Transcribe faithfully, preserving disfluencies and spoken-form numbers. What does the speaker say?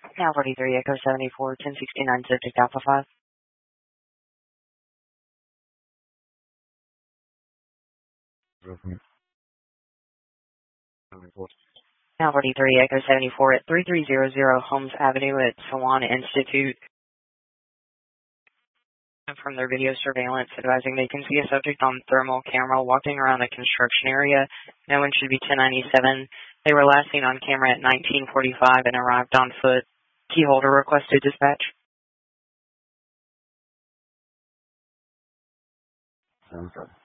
Now forty-three Echo seventy-four, ten sixty-nine Subject Alpha five. Now forty-three Echo seventy-four at thirty-three hundred Holmes Avenue at Salon Institute. From their video surveillance advising they can see a subject on thermal camera walking around the construction area. No one should be ten ninety-seven. They were last seen on camera at nineteen forty-five and arrived on foot. Key holder requested dispatch. Okay.